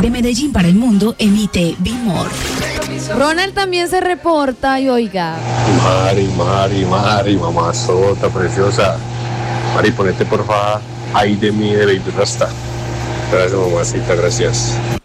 De Medellín para el mundo emite Be More. Ronald también se reporta y oiga. Mari, mamazota preciosa. Mari, ponete porfa, ay de mí de Baby Rasta. Gracias, mamacita, gracias.